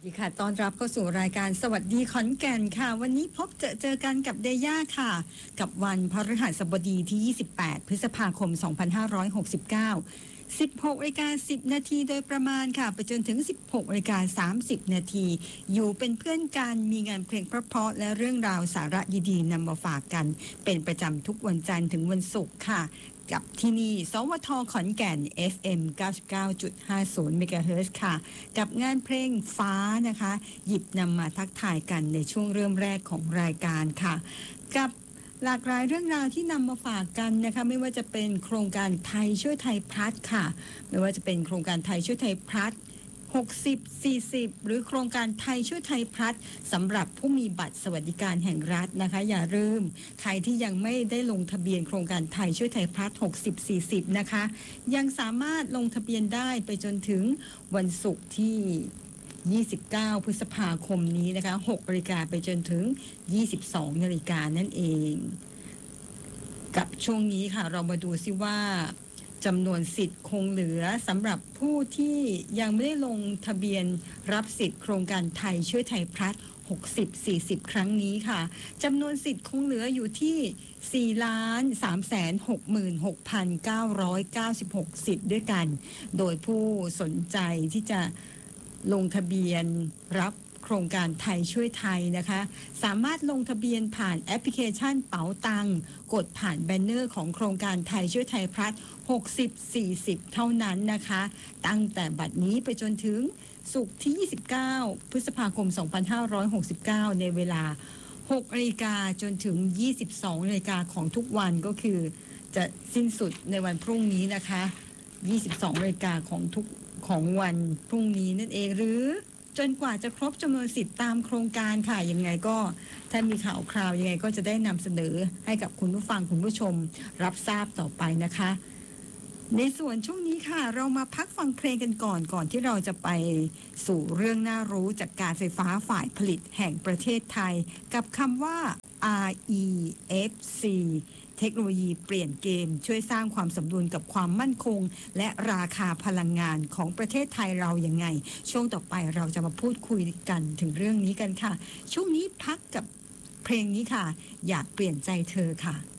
ดีค่ะต้อนรับเข้าสู่รายการสวัสดีขอนแก่นค่ะวันนี้พบเจอกันกับเดย่าค่ะกับวันพฤหัสบดีที่28พฤษภาคม2569 16:10 นาทีโดยประมาณค่ะไปจนถึง 16:30 นาทีอยู่เป็นเพื่อนกันมีงานเพลงเพราะๆและเรื่องราวสาระดีๆนำมาฝากกันเป็นประจำทุกวันจันทร์ถึงวันศุกร์ค่ะกับที่นี่สวทขอนแก่น FM 99.50 เมกะเฮิรตซ์ค่ะกับงานเพลงฟ้านะคะหยิบนำมาทักทายกันในช่วงเริ่มแรกของรายการค่ะกับหลากหลายเรื่องราวที่นำมาฝากกันนะคะไม่ว่าจะเป็นโครงการไทยช่วยไทยพลัสค่ะไม่ว่าจะเป็นโครงการไทยช่วยไทยพลัส60-40 หรือโครงการไทยช่วยไทยพลัสสำหรับผู้มีบัตรสวัสดิการแห่งรัฐนะคะอย่าลืมใครที่ยังไม่ได้ลงทะเบียนโครงการไทยช่วยไทยพลัส60-40 นะคะยังสามารถลงทะเบียนได้ไปจนถึงวันศุกร์ที่29พฤษภาคมนี้นะคะ6 นาฬิกาไปจนถึง22 นาฬิกานั่นเองกับช่วงนี้ค่ะเรามาดูซิว่าจำนวนสิทธิ์คงเหลือสำหรับผู้ที่ยังไม่ได้ลงทะเบียนรับสิทธิ์โครงการไทยช่วยไทยพลัส60-40 ครั้งนี้ค่ะจำนวนสิทธิ์คงเหลืออยู่ที่ 4,366,996 สิทธิ์ด้วยกันโดยผู้สนใจที่จะลงทะเบียนรับโครงการไทยช่วยไทยนะคะสามารถลงทะเบียนผ่านแอปพลิเคชันเป๋าตังกดผ่านแบนเนอร์ของโครงการไทยช่วยไทยพลัส60-40 เท่านั้นนะคะตั้งแต่บัดนี้ไปจนถึงศุกร์ที่29พฤษภาคม2569ในเวลา6 นาฬิกาจนถึง22 นาฬิกาของทุกวันก็คือจะสิ้นสุดในวันพรุ่งนี้นะคะ22 นาฬิกาของวันพรุ่งนี้นั่นเองหรือจนกว่าจะครบจำนวนสิทธิ์ตามโครงการค่ะยังไงก็ถ้ามีข่าวคราวยังไงก็จะได้นำเสนอให้กับคุณผู้ฟังคุณผู้ชมรับทราบต่อไปนะคะในส่วนช่วงนี้ค่ะเรามาพักฟังเพลงกันก่อนที่เราจะไปสู่เรื่องน่ารู้จากการไฟฟ้าฝ่ายผลิตแห่งประเทศไทยกับคำว่า REFC เทคโนโลยีเปลี่ยนเกมช่วยสร้างความสมดุลกับความมั่นคงและราคาพลังงานของประเทศไทยเราอย่างไงช่วงต่อไปเราจะมาพูดคุยกันถึงเรื่องนี้กันค่ะช่วงนี้พักกับเพลงนี้ค่ะอยากเปลี่ยนใจเธอค่ะ